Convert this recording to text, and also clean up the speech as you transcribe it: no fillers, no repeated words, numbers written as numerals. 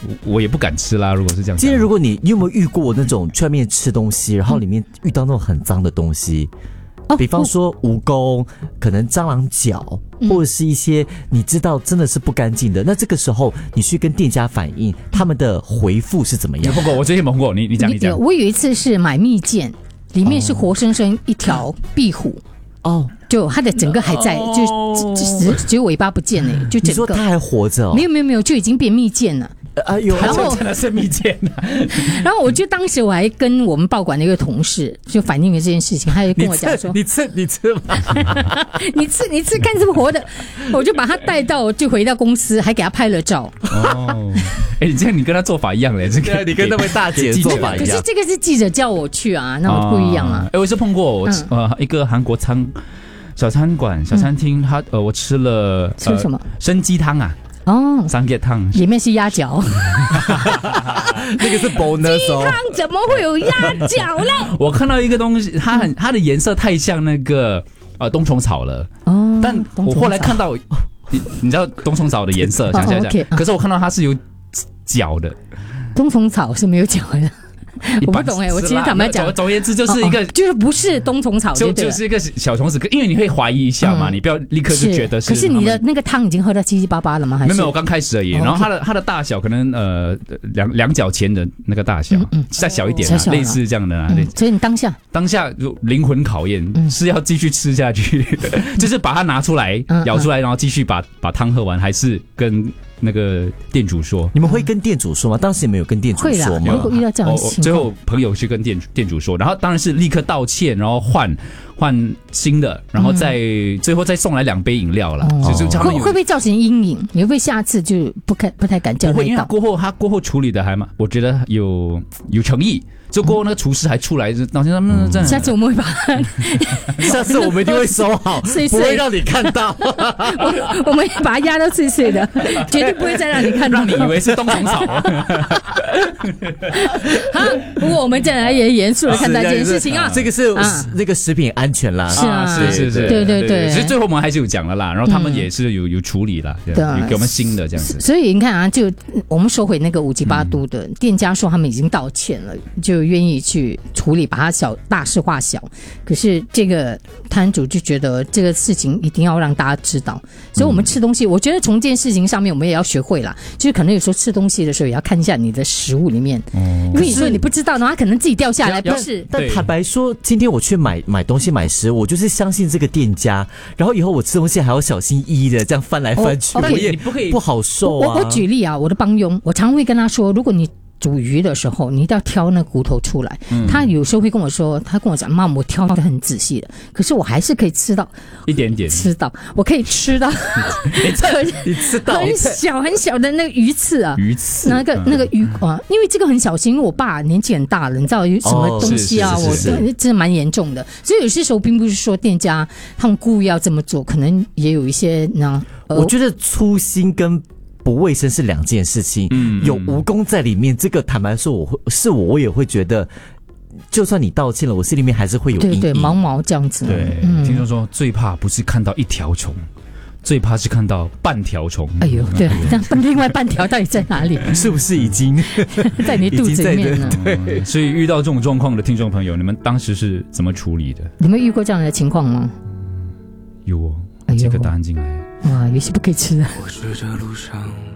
我也不敢吃啦。如果是这样， 今天如果你有没有遇过那种去外面吃东西，然后里面遇到那种很脏的东西？比方说蜈蚣，可能蟑螂脚，或者是一些你知道真的是不干净的。那这个时候你去跟店家反映，他们的回复是怎么样？ 有碰过，我之前碰过，你讲。 我有一次是买蜜饯，里面是活生生一条壁虎。就它的整个还在，就只有尾巴不见了，就整个。 你说它还活着哦？ 没有，就已经变蜜饯了。 然后真的是蜜饯然后我就当时我还跟我们报馆的一个同事就反映了这件事情，他就跟我讲说：“ 你吃吧， 你吃看是不是活的。”我就把他带到，就回到公司，还给他拍了照。 你这样你跟他做法一样嘞，这个你跟那位大姐做法一样。 可是这个是记者叫我去啊，那我不一样啊。 我是碰过一个韩国小餐馆小餐厅，我吃了什么生鸡汤啊。三叶汤里面是鸭脚那个是 bonus 鸡汤怎么会有鸭脚嘞？ 我看到一个东西，它的颜色太像那个冬虫草了。但我后来看到你知道冬虫草的颜色，想，可是我看到它是有脚的。 冬虫草是没有脚的。我不懂我其实坦白讲， 总而言之就是一个， 就是不是冬虫草， 就是一个小虫子，因为你会怀疑一下嘛，你不要立刻就觉得是。 可是你的那个汤已经喝到七七八八了吗？还是没有，我刚开始而已。然后它的大小可能两脚前的那个大小，再小一点，类似这样的。 所以你当下灵魂考验是要继续吃下去，就是把它拿出来咬出来，然后继续把汤喝完，还是跟那个店主说？ 你们会跟店主说吗？当时你们有跟店主说吗？ 如果遇到这样的情况， 最后朋友去跟店主说，然后当然是立刻道歉，然后换新的，然后最后再送来2杯饮料了。 会不会造成阴影？你会不会下次就不太敢叫那道？ 过后处理的还我觉得有诚意。就过后那个厨师还出来，当天他们这样。 下次我们会把下次我们一定会收好，不会让你看到。 我们把它压到碎碎的，绝对不会再让你看到。 让你以为是冬虫草。 好，不过我们再来也严肃的看待这件事情啊。 这个是那个食品安全啦。 是啊， 是， 对。 其实最后我们还是有讲了啦，然后他们也是有处理了，有给我们新的这样子。 所以你看啊，就我们收回那个5级8度的店家说他们已经道歉了，就愿意去处理，把它大事化小。可是这个摊主就觉得这个事情一定要让大家知道，所以我们吃东西，我觉得从这件事情上面我们也要学会啦，就是可能有时候吃东西的时候也要看一下你的食物里面，因为你说你不知道，然后它可能自己掉下来，不是？ 但坦白说，今天我去买东西买食物，我就是相信这个店家，然后以后我吃东西还要小心翼翼的这样翻来翻去，我也不好受啊。 我举例啊，我的帮佣，我常会跟他说，如果你煮鱼的时候，你一定要挑那骨头出来。他有时候会跟我说，他跟我讲，妈，我挑得很仔细的，可是我还是可以吃到一点点， 我可以吃到你吃到很小的那个鱼刺啊，那个鱼啊，因为这个很小心，因为我爸年纪很大了，你知道有什么东西啊，我真的蛮严重的，所以有些时候并不是说店家他们故意要这么做，可能也有一些我觉得粗心跟不卫生是2件事情。有蜈蚣在里面，这个坦白说，我也会觉得，就算你道歉了，我心里面还是会有阴影。 对，毛这样子。 对，听说说最怕不是看到一条虫，最怕是看到半条虫。 哎呦，对，那另外半条到底在哪里？ 是不是已经在你肚子里面了？ 对，所以遇到这种状况的听众朋友，你们当时是怎么处理的？ 你们遇过这样的情况吗？ 有哦，这个答案进来。 哇，有些不可以吃的。 我是这路上